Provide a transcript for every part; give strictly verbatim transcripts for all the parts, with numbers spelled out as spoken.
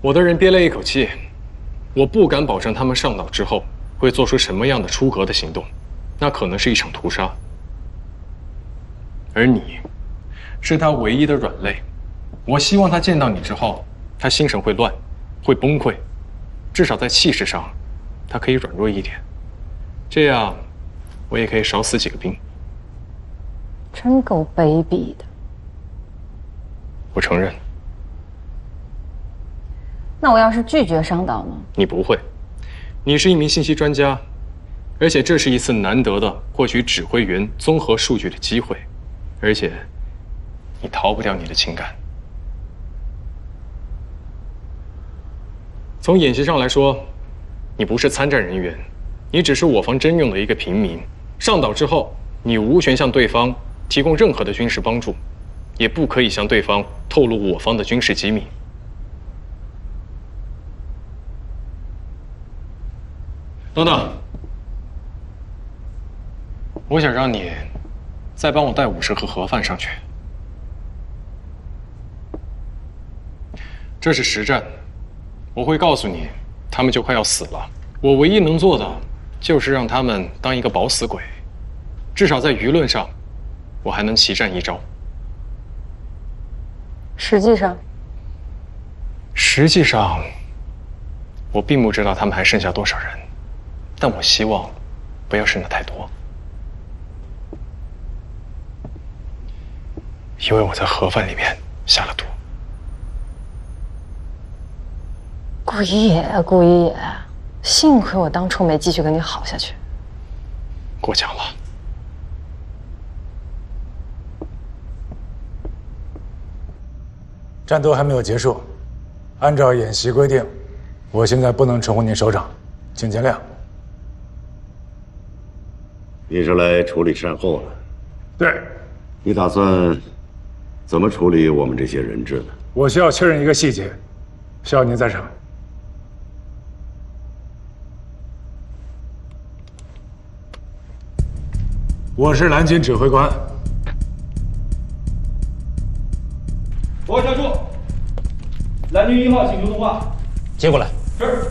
我的人憋了一口气，我不敢保证他们上岛之后会做出什么样的出格的行动，那可能是一场屠杀。而你，是他唯一的软肋。我希望他见到你之后，他心神会乱，会崩溃，至少在气势上，他可以软弱一点，这样我也可以少死几个兵。 真够卑鄙的。 我承认。 那我要是拒绝上岛呢？ 你不会，你是一名信息专家，而且这是一次难得的获取指挥员综合数据的机会，而且你逃不掉你的情感。从演习上来说，你不是参战人员，你只是我方征用的一个平民。上岛之后，你无权向对方提供任何的军事帮助，也不可以向对方透露我方的军事机密。等等，我想让你再帮我带五十盒盒饭上去。这是实战，我会告诉你，他们就快要死了。我唯一能做的，就是让他们当一个饱死鬼，至少在舆论上，我还能奇战一招。 实际上， 实际上，我并不知道他们还剩下多少人。但我希望不要剩的太多，因为我在盒饭里面下了毒。 顾一野，顾一野，幸亏我当初没继续跟你好下去。 过奖了。 战斗还没有结束，按照演习规定，我现在不能称呼您首长，请见谅。 你是来处理善后的？ 对。 你打算怎么处理我们这些人质呢？ 我需要确认一个细节，需要您在场。我是蓝军指挥官。 报告下处，蓝军一号请求通话。 接过来。 是。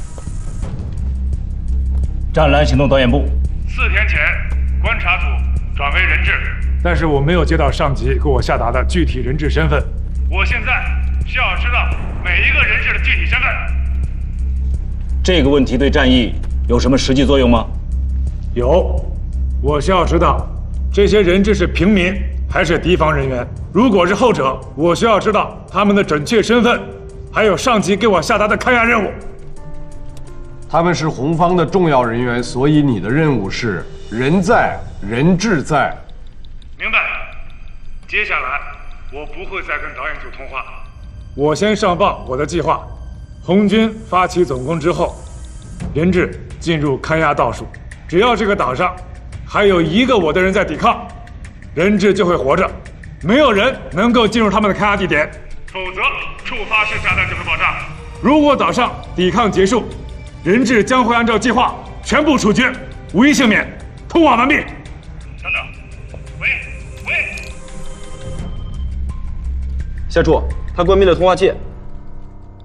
湛蓝行动导演部。 四天前，观察组转为人质， 但是我没有接到上级给我下达的具体人质身份。 我现在需要知道每一个人质的具体身份。 这个问题对战役有什么实际作用吗？ 有，我需要知道这些人质是平民还是敌方人员。如果是后者，我需要知道他们的准确身份，还有上级给我下达的勘押任务。 他们是红方的重要人员，所以你的任务是人在人质在。 明白。接下来我不会再跟导演组通话。 我先上报我的计划：红军发起总攻之后，人质进入勘押倒数，只要这个岛上还有一个我的人在抵抗，人质就会活着，没有人能够进入他们的勘押地点， 否则触发式炸弹就会爆炸。 如果岛上抵抗结束，人质将会按照计划全部处决，无一幸免。通话完毕。 等等，喂喂， 下处，他关闭了通话器，